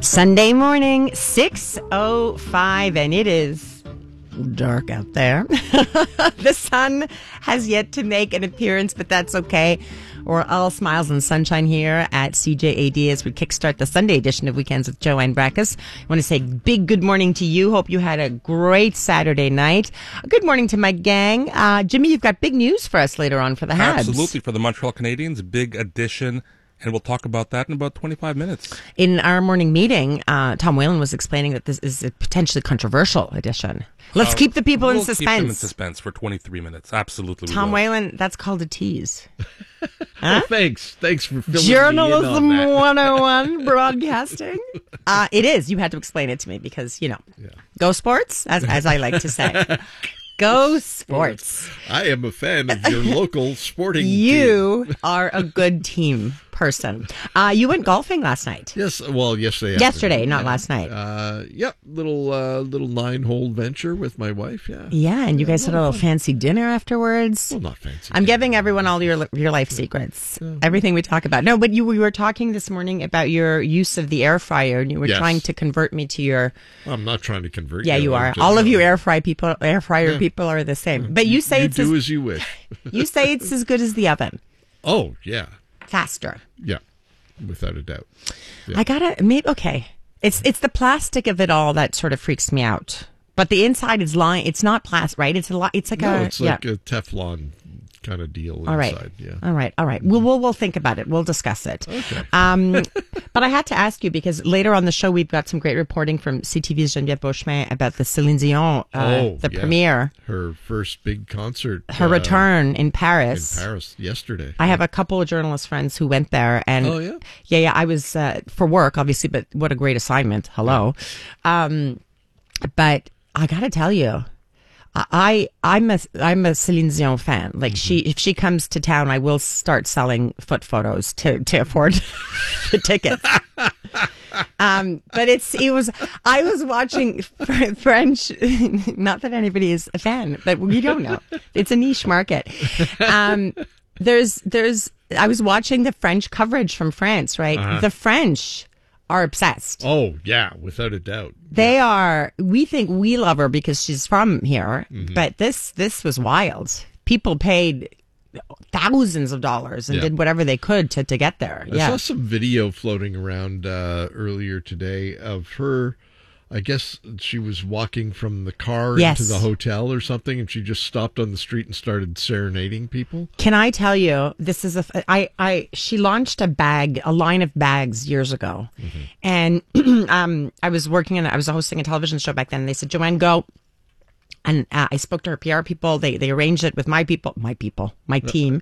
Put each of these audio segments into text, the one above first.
Sunday morning, 6:05, and it is dark out there. The sun has yet to make an appearance, but that's okay. We're all smiles and sunshine here at CJAD as we kickstart the Sunday edition of Weekends with Joanne Brackus. I want to say big good morning to you. Hope you had a great Saturday night. Good morning to my gang. Jimmy, you've got big news for us later on for the Habs. Absolutely, for the Montreal Canadiens. Big addition. And we'll talk about that in about 25 minutes. In our morning meeting, Tom Whalen was explaining that this is a potentially controversial edition. Let's keep the people in suspense. Keep them in suspense for 23 minutes. Absolutely. Tom Whalen, that's called a tease. Huh? Thanks for filling Journalism me in on that. 101 broadcasting. It is. You had to explain it to me because, go sports, as I like to say. Go sports. I am a fan of your local sporting team. You are a good team person. You went golfing last night. Yes, well, yesterday. Yesterday, not last night. Little 9-hole venture with my wife. Yeah. Yeah, and you guys had a little fancy dinner afterwards. Well, not fancy. I'm giving everyone all your life secrets, everything we talk about. No, but we were talking this morning about your use of the air fryer, and you were trying to convert me to your. I'm not trying to convert. Yeah, you are. All of you air fryer people are the same. But you say it's do as you wish. You say it's as good as the oven. Oh yeah. Faster. Yeah, without a doubt. Yeah. I gotta okay. It's the plastic of it all that sort of freaks me out. But the inside is it's not plastic, right? It's like it's like a Teflon kind of deal inside. All right. Yeah. All right. We'll think about it. We'll discuss it. Okay. But I had to ask you because later on the show we've got some great reporting from CTV's Geneviève Beauchemin about the Céline Dion, premiere. Her first big concert. Her return in Paris. In Paris yesterday. I have a couple of journalist friends who went there, and yeah. I was for work, obviously, but what a great assignment. Hello, but I got to tell you. I'm a Céline Dion fan. Like if she comes to town, I will start selling foot photos to afford the tickets. But I was watching French. Not that anybody is a fan, but we don't know. It's a niche market. I was watching the French coverage from France. Right, The French are obsessed. Oh, yeah, without a doubt. They are. We think we love her because she's from here, but this was wild. People paid thousands of dollars and did whatever they could to get there. I saw some video floating around earlier today of her. I guess she was walking from the car into the hotel or something, and she just stopped on the street and started serenading people. Can I tell you, this is she launched a line of bags years ago, and I was hosting a television show back then. And they said, Joanne, go. And I spoke to her PR people. They arranged it with my team, my people. You have people.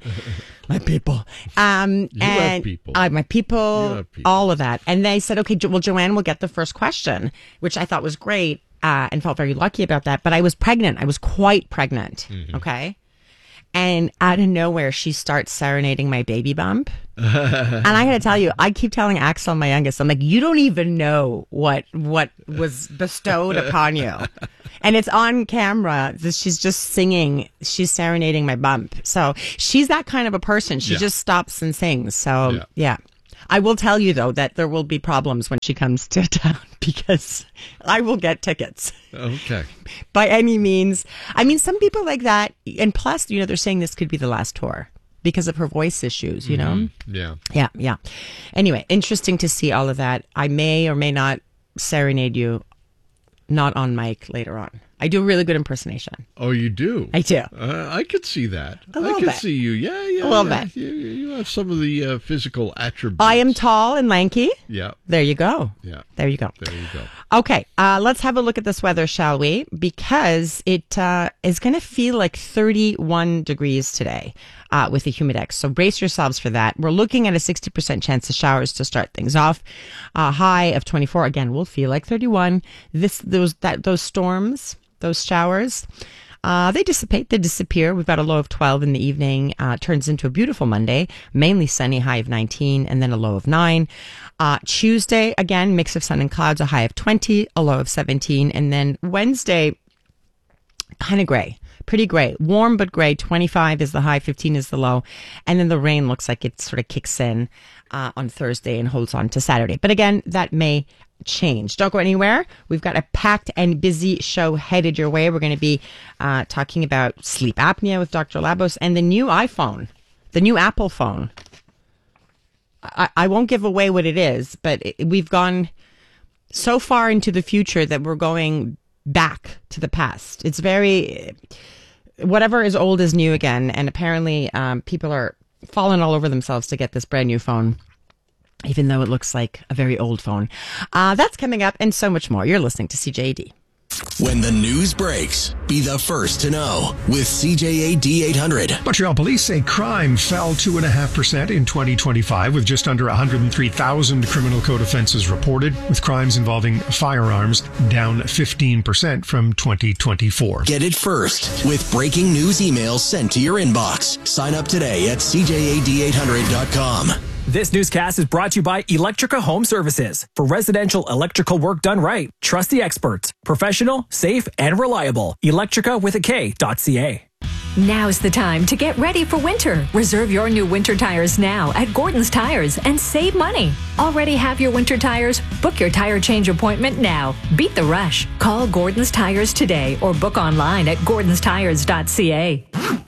My people, all of that. And they said, okay, well, Joanne will get the first question, which I thought was great and felt very lucky about that. But I was pregnant. I was quite pregnant. Okay. And out of nowhere, she starts serenading my baby bump. And I got to tell you, I keep telling Axel, my youngest, I'm like, you don't even know what was bestowed upon you. And it's on camera. She's just singing. She's serenading my bump. So she's that kind of a person. She just stops and sings. So, yeah. I will tell you, though, that there will be problems when she comes to town because I will get tickets. Okay. By any means. I mean, some people like that. And plus, they're saying this could be the last tour because of her voice issues, you know? Yeah. Yeah. Anyway, interesting to see all of that. I may or may not serenade you, not on mic later on. I do a really good impersonation. Oh, you do? I do. I could see that. I could see you. Yeah. A little bit. You have some of the physical attributes. I am tall and lanky. Yeah. There you go. Yeah. There you go. There you go. Okay. Let's have a look at this weather, shall we? Because it is going to feel like 31 degrees today with the humidex. So brace yourselves for that. We're looking at a 60% chance of showers to start things off. High of 24. Again, we'll feel like 31. Those storms, those showers, they dissipate, they disappear. We've got a low of 12 in the evening. Turns into a beautiful Monday, mainly sunny, high of 19, and then a low of 9. Tuesday, again, mix of sun and clouds, a high of 20, a low of 17. And then Wednesday, kind of gray. Pretty gray. Warm but gray. 25 is the high, 15 is the low. And then the rain looks like it sort of kicks in on Thursday and holds on to Saturday. But again, that may change. Don't go anywhere. We've got a packed and busy show headed your way. We're going to be talking about sleep apnea with Dr. Labos and the new iPhone, the new Apple phone. I won't give away what it is, but we've gone so far into the future that we're going back to the past. It's very, whatever is old is new again. And apparently people are falling all over themselves to get this brand new phone, even though it looks like a very old phone. That's coming up and so much more. You're listening to CJAD. When the news breaks, be the first to know with CJAD 800. Montreal police say crime fell 2.5% in 2025, with just under 103,000 criminal code offenses reported, with crimes involving firearms down 15% from 2024. Get it first with breaking news emails sent to your inbox. Sign up today at CJAD800.com. This newscast is brought to you by Electrica Home Services. For residential electrical work done right, trust the experts. Professional, safe, and reliable. Electrica with a K.ca. Now's the time to get ready for winter. Reserve your new winter tires now at Gordon's Tires and save money. Already have your winter tires? Book your tire change appointment now. Beat the rush. Call Gordon's Tires today or book online at gordonstires.ca.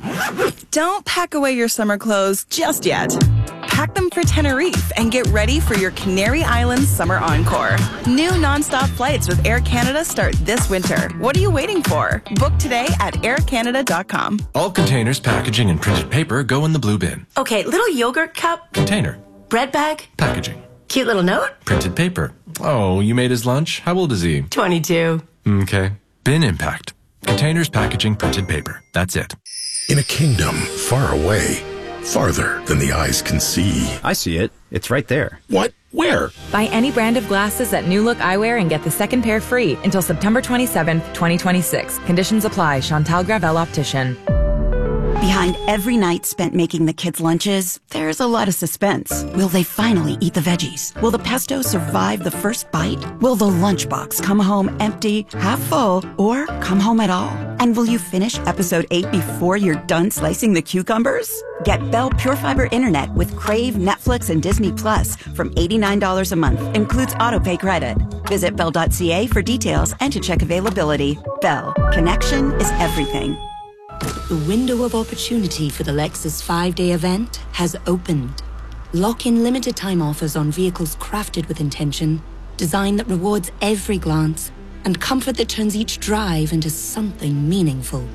Don't pack away your summer clothes just yet. Pack them for Tenerife and get ready for your Canary Islands Summer Encore. New nonstop flights with Air Canada start this winter. What are you waiting for? Book today at aircanada.com. All containers, packaging, and printed paper go in the blue bin. Okay, little yogurt cup. Container. Bread bag. Packaging. Cute little note. Printed paper. Oh, you made his lunch? How old is he? 22. Okay. Bin impact. Containers, packaging, printed paper. That's it. In a kingdom far away, farther than the eyes can see. I see it. It's right there. What? Where? Buy any brand of glasses at New Look Eyewear and get the second pair free until September 27th, 2026. Conditions apply. Chantal Gravel Optician. Behind every night spent making the kids' lunches, there's a lot of suspense. Will they finally eat the veggies? Will the pesto survive the first bite? Will the lunchbox come home empty, half full, or come home at all? And will you finish episode 8 before you're done slicing the cucumbers? Get Bell Pure Fiber Internet with Crave, Netflix, and Disney Plus from $89 a month. Includes autopay credit. Visit Bell.ca for details and to check availability. Bell. Connection is everything. The window of opportunity for the Lexus 5-day event has opened. Lock in limited time offers on vehicles crafted with intention, design that rewards every glance, and comfort that turns each drive into something meaningful.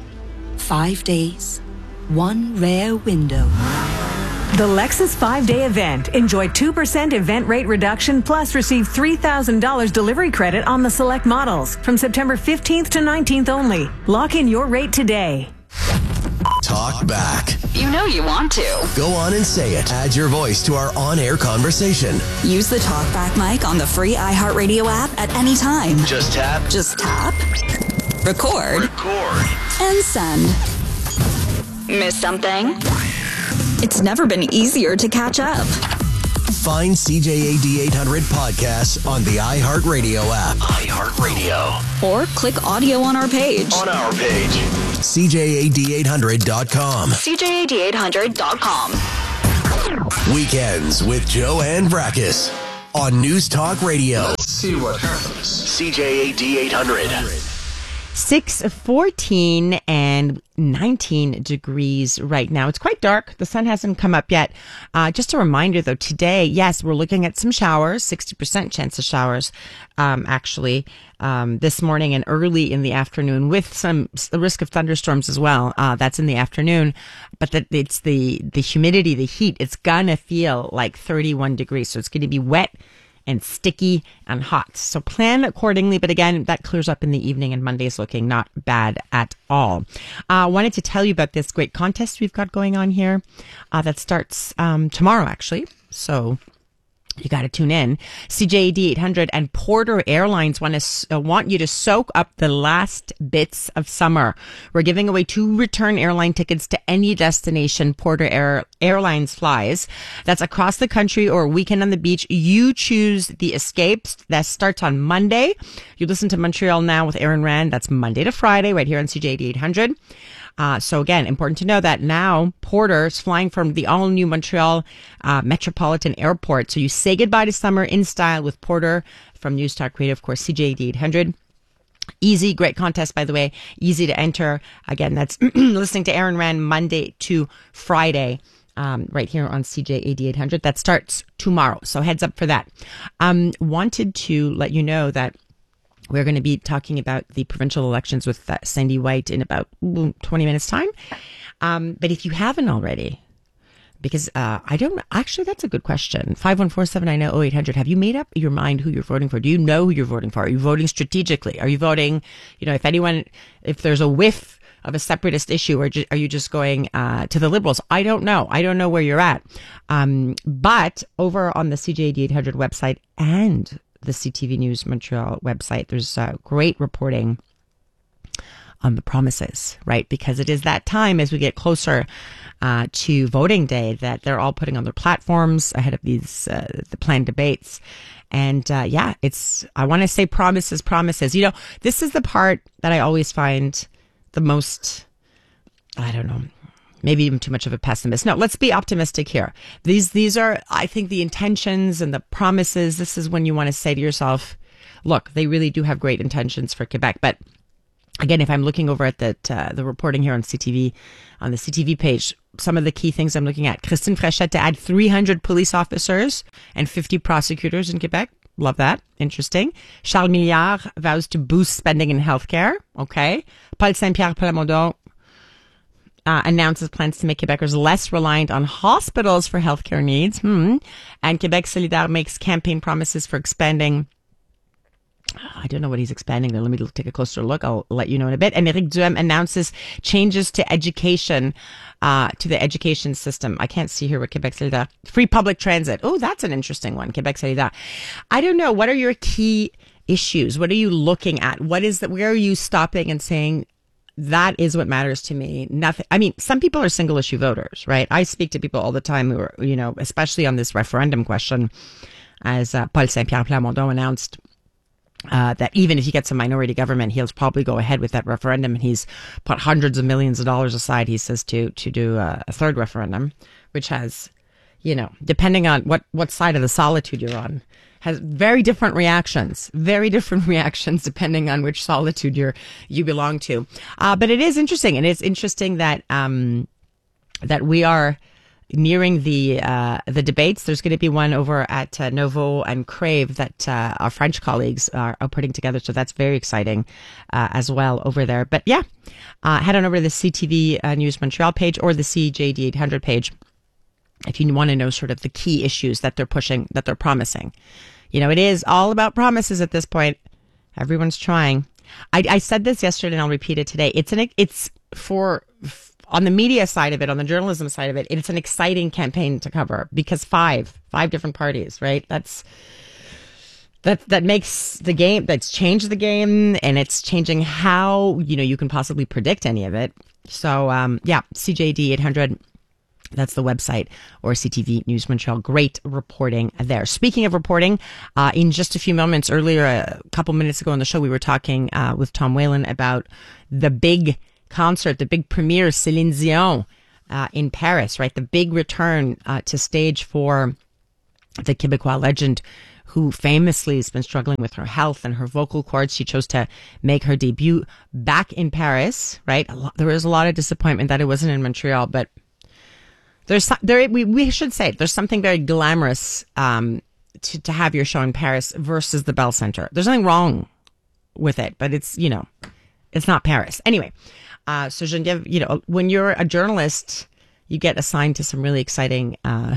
5 days, one rare window. The Lexus 5-day event. Enjoy 2% event rate reduction plus receive $3,000 delivery credit on the select models from September 15th to 19th only. Lock in your rate today. Talk back. You know you want to. Go on and say it. Add your voice to our on-air conversation. Use the TalkBack mic on the free iHeartRadio app at any time. Just tap. Record. And send. Miss something? It's never been easier to catch up. Find CJAD 800 podcasts on the iHeartRadio app. iHeartRadio. Or click audio on our page. CJAD800.com. CJAD800.com. Weekends with Joanne Brakis on News Talk Radio. Let's see what happens. CJAD 800. 6:14 and 19 degrees right now. It's quite dark. The sun hasn't come up yet. Just a reminder, though, today, yes, we're looking at some showers, 60% chance of showers, this morning and early in the afternoon with the risk of thunderstorms as well. That's in the afternoon. But it's the humidity, the heat. It's gonna feel like 31 degrees. So it's going to be wet and sticky and hot. So plan accordingly. But again, that clears up in the evening and Monday's looking not bad at all. I wanted to tell you about this great contest we've got going on here that starts tomorrow, actually. So you got to tune in. CJAD 800 and Porter Airlines want you to soak up the last bits of summer. We're giving away 2 return airline tickets to any destination Porter Airlines flies. That's across the country or a weekend on the beach. You choose the escapes. That starts on Monday. You listen to Montreal Now with Aaron Rand. That's Monday to Friday right here on CJAD 800. So again, important to know that now Porter is flying from the all-new Montreal Metropolitan Airport. So you say goodbye to summer in style with Porter from News Talk Radio, of course, CJAD 800. Easy, great contest, by the way. Easy to enter. Again, that's listening to Aaron Rand Monday to Friday. Right here on CJAD 800. That starts tomorrow, so heads up for that. Wanted to let you know that we're going to be talking about the provincial elections with Sandy White in about 20 minutes' time. But if you haven't already, because I don't actually, that's a good question. 514-790-0800. Have you made up your mind who you're voting for? Do you know who you're voting for? Are you voting strategically? Are you voting, if there's a whiff of a separatist issue, or are you just going to the Liberals? I don't know. I don't know where you're at. But over on the CJAD 800 website and the CTV News Montreal website, there's great reporting on the promises, right? Because it is that time as we get closer to voting day that they're all putting on their platforms ahead of these the planned debates. And I want to say promises. This is the part that I always find the most, I don't know, maybe even too much of a pessimist. No, let's be optimistic here. These are, I think, the intentions and the promises. This is when you want to say to yourself, look, they really do have great intentions for Quebec. But again, if I'm looking over at the reporting here on CTV, on the CTV page, some of the key things I'm looking at: Christine Fréchette to add 300 police officers and 50 prosecutors in Quebec. Love that. Interesting. Charles Milliard vows to boost spending in healthcare. Okay. Paul Saint-Pierre Plamondon announces plans to make Quebecers less reliant on hospitals for healthcare needs. And Québec Solidaire makes campaign promises for expanding. I don't know what he's expanding there. Let me take a closer look. I'll let you know in a bit. And Éric Duhem announces changes to education, to the education system. I can't see here what Québec Solidaire. Free public transit. Oh, that's an interesting one. Québec Solidaire. I don't know. What are your key issues? What are you looking at? Where are you stopping and saying, that is what matters to me? Nothing. I mean, some people are single issue voters, right? I speak to people all the time who are, especially on this referendum question, as Paul Saint-Pierre Plamondon announced, that even if he gets a minority government, he'll probably go ahead with that referendum. And he's put hundreds of millions of dollars aside, he says, to do a third referendum, which has, depending on what side of the solitude you're on, has very different reactions depending on which solitude you belong to. But it is interesting. And it's interesting that, that we are nearing the debates. There's going to be one over at Nouveau and Crave that our French colleagues are putting together. So that's very exciting as well over there. But yeah, head on over to the CTV News Montreal page or the CJAD 800 page if you want to know sort of the key issues that they're pushing, that they're promising. It is all about promises at this point. Everyone's trying. I said this yesterday and I'll repeat it today. It's for on the media side of it, on the journalism side of it, it's an exciting campaign to cover because five different parties, right? That makes the game, that's changed the game, and it's changing how, you can possibly predict any of it. So, CJAD 800, that's the website, or CTV News Montreal. Great reporting there. Speaking of reporting, in just a few moments earlier, a couple minutes ago on the show, we were talking with Tom Whalen about the big concert, the big premiere, Céline Dion in Paris, right? The big return to stage for the Québécois legend, who famously has been struggling with her health and her vocal cords. She chose to make her debut back in Paris, right? There was a lot of disappointment that it wasn't in Montreal, but we should say there's something very glamorous to have your show in Paris versus the Bell Center. There's nothing wrong with it, but it's not Paris. Anyway, so Geneviève, when you're a journalist, you get assigned to some really exciting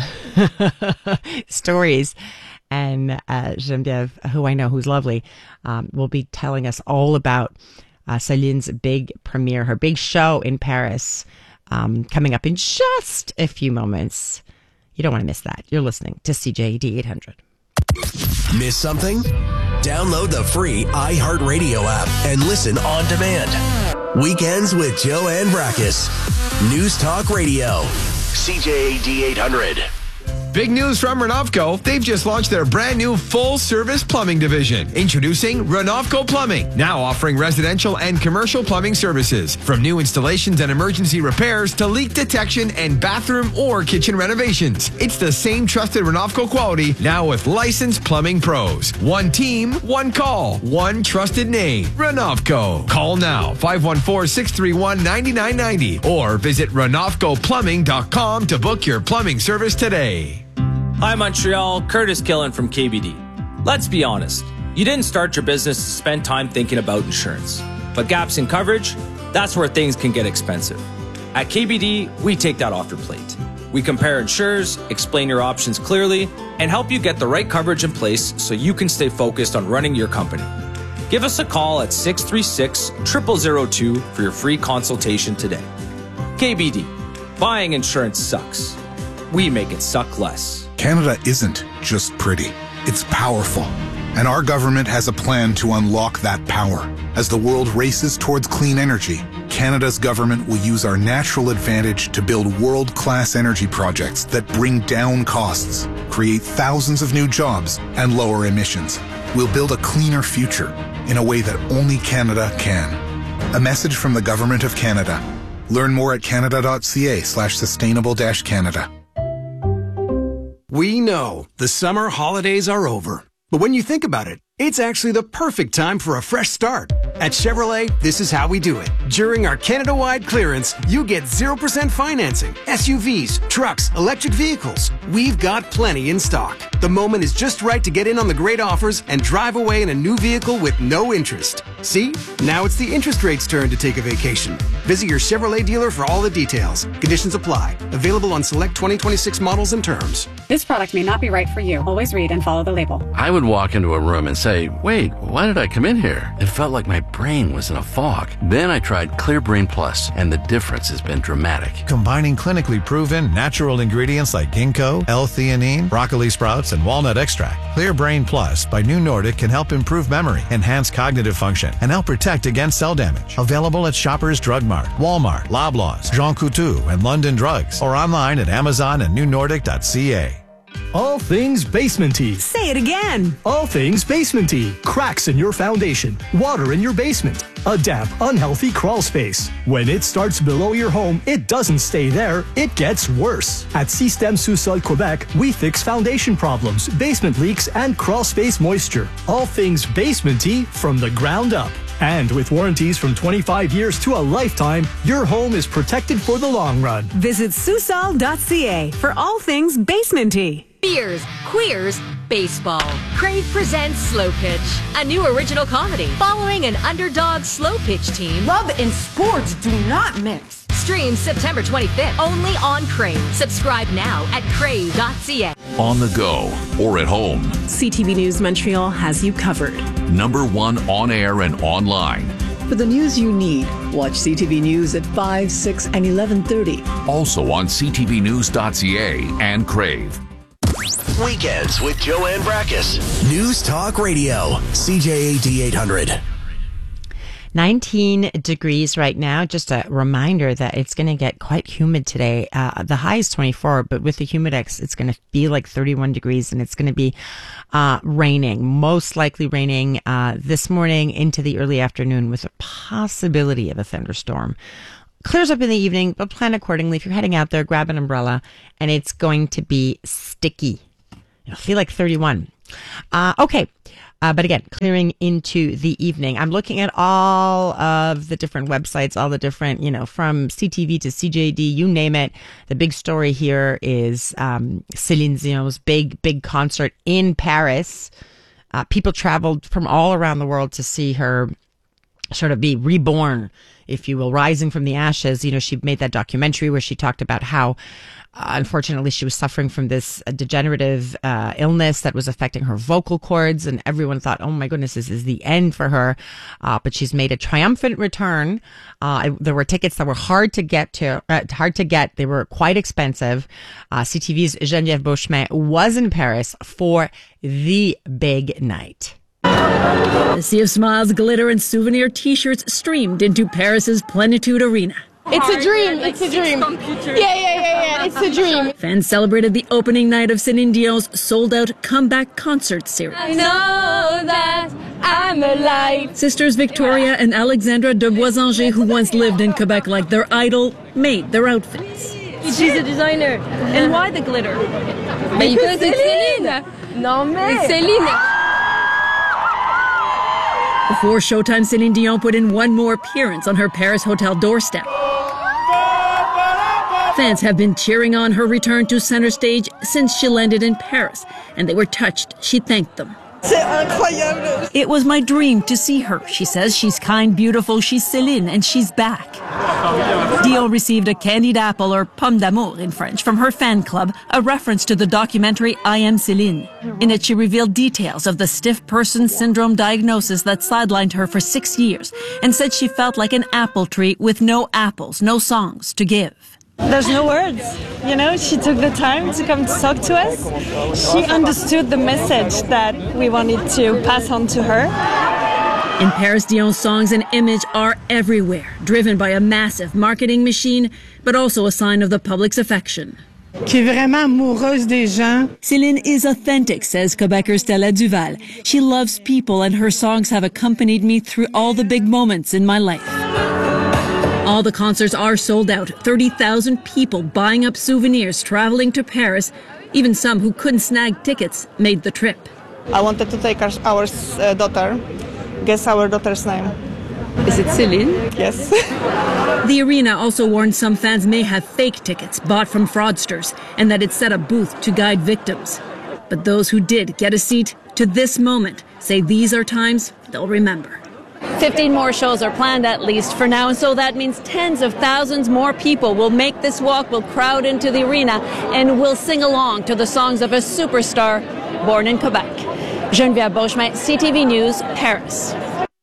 stories. And Geneviève, who I know, who's lovely, will be telling us all about Céline's big premiere, her big show in Paris, coming up in just a few moments. You don't want to miss that. You're listening to CJAD 800. Miss something? Download the free iHeartRadio app and listen on demand. Weekends with Joanne Brakis. News Talk Radio. CJAD 800. Big news from Renovco. They've just launched their brand new full-service plumbing division. Introducing Renovco Plumbing, now offering residential and commercial plumbing services. From new installations and emergency repairs to leak detection and bathroom or kitchen renovations. It's the same trusted Renovco quality, now with licensed plumbing pros. One team, one call, one trusted name. Renovco. Call now, 514-631-9990 or visit RenovcoPlumbing.com to book your plumbing service today. Hi Montreal, Curtis Killen from KBD. Let's be honest, you didn't start your business to spend time thinking about insurance. But gaps in coverage, that's where things can get expensive. At KBD, we take that off your plate. We compare insurers, explain your options clearly, and help you get the right coverage in place so you can stay focused on running your company. Give us a call at 636-0002 for your free consultation today. KBD, buying insurance sucks. We make it suck less. Canada isn't just pretty, it's powerful. And our government has a plan to unlock that power. As the world races towards clean energy, Canada's government will use our natural advantage to build world-class energy projects that bring down costs, create thousands of new jobs, and lower emissions. We'll build a cleaner future in a way that only Canada can. A message from the Government of Canada. Learn more at canada.ca/sustainable-Canada. We know the summer holidays are over. But when you think about it, it's actually the perfect time for a fresh start. At Chevrolet, this is how we do it. During our Canada-wide clearance, you get 0% financing, SUVs, trucks, electric vehicles. We've got plenty in stock. The moment is just right to get in on the great offers and drive away in a new vehicle with no interest. See? Now it's the interest rate's turn to take a vacation. Visit your Chevrolet dealer for all the details. Conditions apply. Available on select 2026 models and terms. This product may not be right for you. Always read and follow the label. I would walk into a room and say, wait, why did I come in here? It felt like my brain was in a fog. Then I tried Clear Brain Plus, and the difference has been dramatic. Combining clinically proven natural ingredients like ginkgo, L-theanine, broccoli sprouts, and walnut extract, Clear Brain Plus by New Nordic can help improve memory, enhance cognitive function, and help protect against cell damage. Available at Shoppers Drug Mart, Walmart, Loblaws, Jean Coutu, and London Drugs, or online at Amazon and newnordic.ca. All things basement-y. Say it again. All things basement-y. Cracks in your foundation. Water in your basement. A damp, unhealthy crawl space. When it starts below your home, it doesn't stay there. It gets worse. At Système Sous-Sol Quebec, we fix foundation problems, basement leaks, and crawl space moisture. All things basement-y from the ground up. And with warranties from 25 years to a lifetime, your home is protected for the long run. Visit Sousal.ca for all things basement-y. Beers, queers, baseball. Crave presents Slow Pitch, a new original comedy following an underdog slow pitch team. Love and sports do not mix. Streams September 25th only on Crave. Subscribe now at crave.ca. On the go or at home, CTV News Montreal has you covered. #1 on air and online. For the news you need, watch CTV News at 5, 6, and 11:30. Also on ctvnews.ca and Crave. Weekends with Joanne Brackus. News Talk Radio. CJAD 800. 19 degrees right now. Just a reminder that it's going to get quite humid today. The high is 24, but with the humidex, it's going to be like 31 degrees, and it's going to be raining, most likely raining this morning into the early afternoon with a possibility of a thunderstorm. Clears up in the evening, but plan accordingly. If you're heading out there, grab an umbrella, and it's going to be sticky. It'll feel like 31. Okay. But again, clearing into the evening. I'm looking at all of the different websites, all the different, from CTV to CJD, you name it. The big story here is Céline Dion's big concert in Paris. People traveled from all around the world to see her sort of be reborn, if you will, rising from the ashes. She made that documentary where she talked about how unfortunately she was suffering from this degenerative illness that was affecting her vocal cords, and everyone thought, oh my goodness, this is the end for her. But she's made a triumphant return. There were tickets that were hard to get. They were quite expensive. CTV's Geneviève Beauchemin was in Paris for the big night. The Sea of Smiles, glitter, and souvenir T-shirts streamed into Paris's Plenitude Arena. It's a dream. It's a dream. Yeah. It's a dream. Fans celebrated the opening night of Céline Dion's sold-out comeback concert series. I know that I'm alive. Sisters Victoria and Alexandra de Boisanger, who once lived in Quebec like their idol, made their outfits. She's a designer. And why the glitter? Because it's Céline. No, mais. It's Céline. Before showtime, Céline Dion put in one more appearance on her Paris hotel doorstep. Fans have been cheering on her return to center stage since she landed in Paris, and they were touched. She thanked them. It was my dream to see her. She says she's kind, beautiful, she's Céline, and she's back. Dion received a candied apple, or pomme d'amour in French, from her fan club, a reference to the documentary I Am Céline. In it, she revealed details of the stiff person syndrome diagnosis that sidelined her for 6 years, and said she felt like an apple tree with no apples, no songs to give. There's no words. You know, she took the time to come to talk to us. She understood the message that we wanted to pass on to her. In Paris, Dion's songs and image are everywhere, driven by a massive marketing machine, but also a sign of the public's affection. Qui est vraiment amoureuse des gens. Céline is authentic, says Quebecer Stella Duval. She loves people, and her songs have accompanied me through all the big moments in my life. All the concerts are sold out. 30,000 people buying up souvenirs, traveling to Paris. Even some who couldn't snag tickets made the trip. I wanted to take our daughter. Guess our daughter's name. Is it Céline? Yes. The arena also warned some fans may have fake tickets bought from fraudsters and that it set a booth to guide victims. But those who did get a seat to this moment say these are times they'll remember. 15 more shows are planned, at least for now, and so that means tens of thousands more people will make this walk, will crowd into the arena, and will sing along to the songs of a superstar born in Quebec. Geneviève Beauchemin, CTV News, Paris.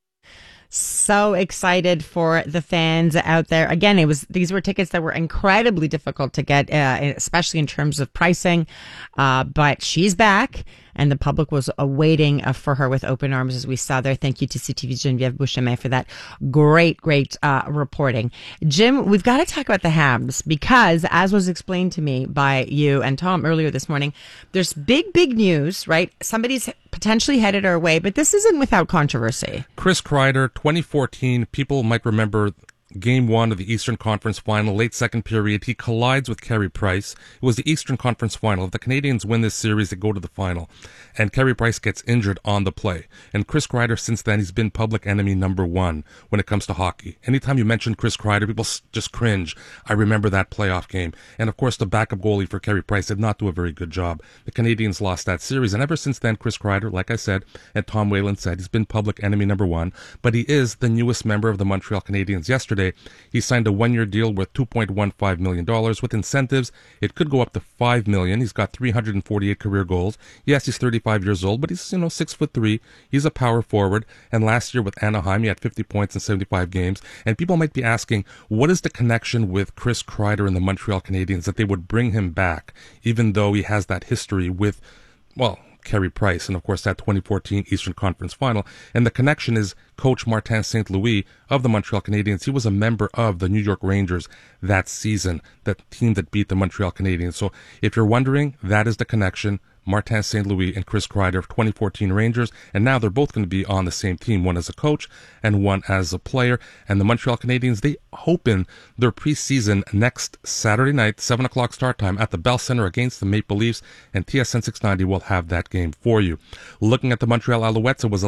So excited for the fans out there. Again, these were tickets that were incredibly difficult to get, especially in terms of pricing. But she's back, and the public was awaiting for her with open arms, as we saw there. Thank you to CTV's Geneviève Beauchemin for that great reporting. Jim, we've got to talk about the Habs because, as was explained to me by you and Tom earlier this morning, there's big news, right? Somebody's potentially headed our way, but this isn't without controversy. Chris Kreider, 2014, people might remember Game 1 of the Eastern Conference Final, late second period. He collides with Carey Price. It was the Eastern Conference Final. If the Canadians win this series, they go to the final. And Carey Price gets injured on the play. And Chris Kreider, since then, he's been public enemy number one when it comes to hockey. Anytime you mention Chris Kreider, people just cringe. I remember that playoff game. And of course, the backup goalie for Carey Price did not do a very good job. The Canadians lost that series. And ever since then, Chris Kreider, like I said, and Tom Whalen said, he's been public enemy number one. But he is the newest member of the Montreal Canadiens. Yesterday, he signed a one-year deal worth $2.15 million. With incentives, it could go up to $5 million. He's got 348 career goals. Yes, he's 35 years old, but he's 6'3". He's a power forward. And last year with Anaheim, he had 50 points in 75 games. And people might be asking, what is the connection with Chris Kreider and the Montreal Canadiens that they would bring him back, even though he has that history with, Carey Price, and of course that 2014 Eastern Conference Final. And the connection is Coach Martin St. Louis of the Montreal Canadiens. He was a member of the New York Rangers that season, that team that beat the Montreal Canadiens. So if you're wondering, that is the connection. Martin St. Louis and Chris Kreider of 2014 Rangers, and now they're both going to be on the same team, one as a coach and one as a player. And the Montreal Canadiens, they open their preseason next Saturday night, 7 o'clock start time at the Bell Center against the Maple Leafs, and TSN 690 will have that game for you. Looking at the Montreal Alouettes, it was a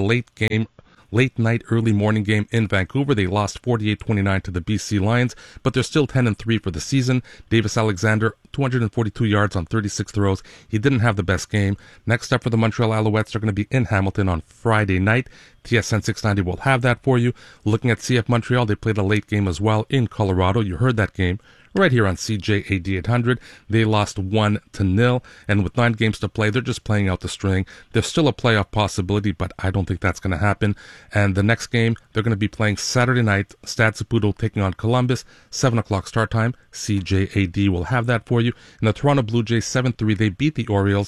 late night, early morning game in Vancouver. They lost 48-29 to the BC Lions, but they're still 10-3 for the season. Davis Alexander, 242 yards on 36 throws. He didn't have the best game. Next up for the Montreal Alouettes, they're going to be in Hamilton on Friday night. TSN 690 will have that for you. Looking at CF Montreal, they played a late game as well in Colorado. You heard that game right here on CJAD 800. They lost 1-0, and with 9 games to play, they're just playing out the string. There's still a playoff possibility, but I don't think that's going to happen. And the next game, they're going to be playing Saturday night, Stade Saputo taking on Columbus, 7 o'clock start time. CJAD will have that for you. And the Toronto Blue Jays, 7-3, they beat the Orioles.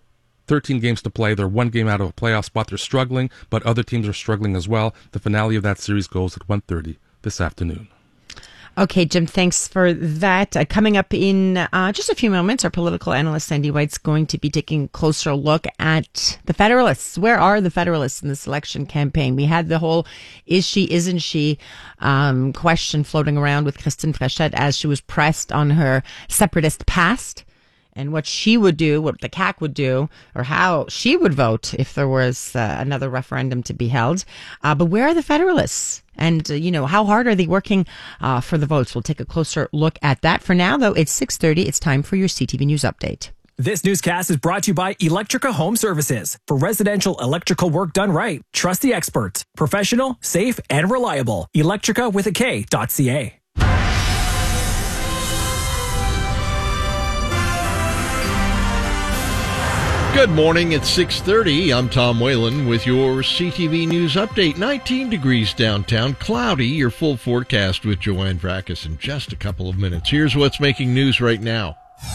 13 games to play. They're 1 game out of a playoff spot. They're struggling, but other teams are struggling as well. The finale of that series goes at 1:30 this afternoon. Okay, Jim, thanks for that. Coming up in just a few moments, our political analyst Sandy White's going to be taking a closer look at the Federalists. Where are the Federalists in this election campaign? We had the whole is she, isn't she question floating around with Christine Frechette as she was pressed on her separatist past and what she would do, what the CAQ would do, or how she would vote if there was another referendum to be held. But where are the Federalists? And, how hard are they working for the votes? We'll take a closer look at that. For now, though, it's 6:30. It's time for your CTV News Update. This newscast is brought to you by Electrica Home Services. For residential electrical work done right, trust the experts. Professional, safe, and reliable. Electrica with a K.ca. Good morning, it's 6:30. I'm Tom Whalen with your CTV News Update. 19 degrees downtown, cloudy. Your full forecast with Joanne Vrackus in just a couple of minutes. Here's what's making news right now.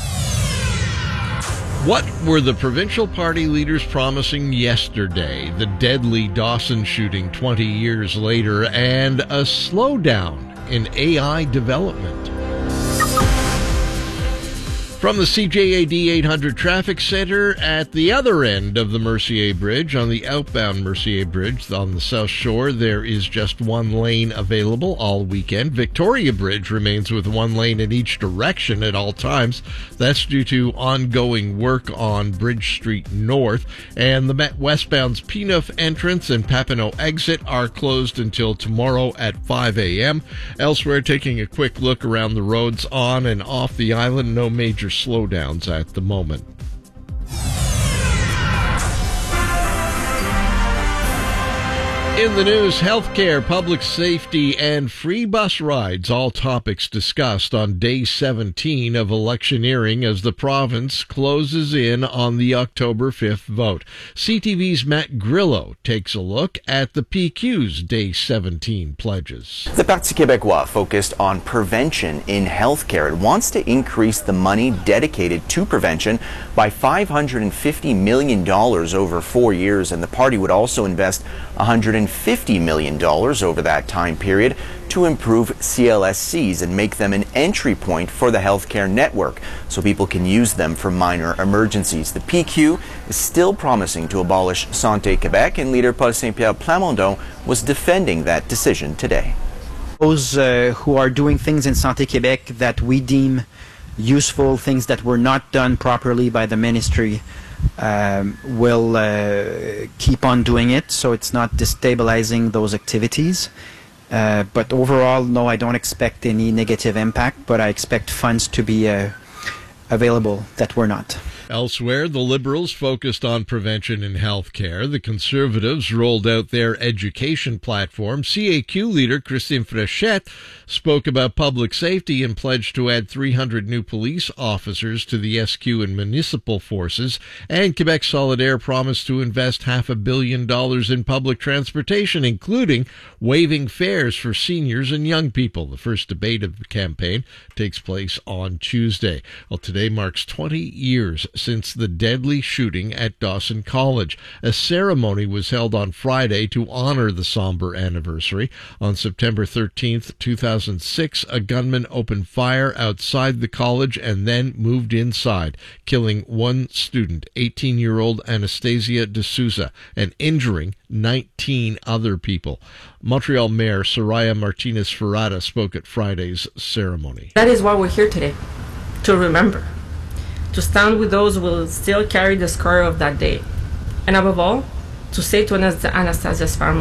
What were the provincial party leaders promising yesterday? The deadly Dawson shooting 20 years later and a slowdown in AI development. From the CJAD 800 Traffic Center at the other end of the Mercier Bridge, on the outbound Mercier Bridge on the South Shore, there is just one lane available all weekend. Victoria Bridge remains with one lane in each direction at all times. That's due to ongoing work on Bridge Street North. And the westbound's Peanouf entrance and Papineau exit are closed until tomorrow at 5 a.m. Elsewhere, taking a quick look around the roads on and off the island, no major slowdowns at the moment. In the news, healthcare, public safety, and free bus rides, all topics discussed on day 17 of electioneering as the province closes in on the October 5th vote. CTV's Matt Grillo takes a look at the PQ's day 17 pledges. The Parti Québécois focused on prevention in healthcare. It wants to increase the money dedicated to prevention by $550 million over 4 years, and the party would also invest $150 million over that time period to improve CLSCs and make them an entry point for the healthcare network so people can use them for minor emergencies. The PQ is still promising to abolish Santé Québec, and leader Paul Saint-Pierre Plamondon was defending that decision today. Those who are doing things in Santé Québec that we deem useful, things that were not done properly by the ministry, will keep on doing it, so it's not destabilizing those activities. But overall, no, I don't expect any negative impact, but I expect funds to be available that were not. Elsewhere, the Liberals focused on prevention in healthcare. The Conservatives rolled out their education platform. CAQ leader Christine Frechette spoke about public safety and pledged to add 300 new police officers to the SQ and municipal forces. And Quebec Solidaire promised to invest $500 million in public transportation, including waiving fares for seniors and young people. The first debate of the campaign takes place on Tuesday. Well, today marks 20 years since the deadly shooting at Dawson College. A ceremony was held on Friday to honor the somber anniversary. On September 13th, 2006, a gunman opened fire outside the college and then moved inside, killing one student, 18-year-old Anastasia D'Souza, and injuring 19 other people. Montreal Mayor Soraya Martinez-Ferrada spoke at Friday's ceremony. That is why we're here today, to remember, to stand with those who will still carry the scar of that day, and above all, to say to Anastasia's family,